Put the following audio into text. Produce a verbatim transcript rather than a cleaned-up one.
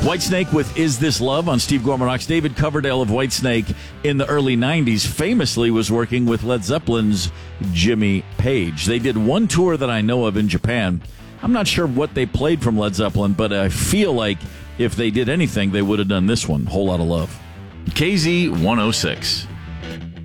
Whitesnake with Is This Love on Steve Gorman Rocks. David Coverdale of Whitesnake in the early nineties famously was working with Led Zeppelin's Jimmy Page. They did one tour that I know of in Japan. I'm not sure what they played from Led Zeppelin, but I feel like if they did anything, they would have done this one, Whole Lotta Love. K Z one oh six.